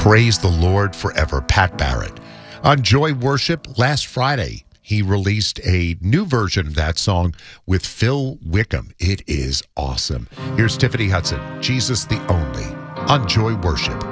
Praise the Lord Forever, Pat Barrett. On Joy Worship, last Friday, he released a new version of that song with Phil Wickham. It is awesome. Here's Tiffany Hudson, Jesus the Only, on Joy Worship.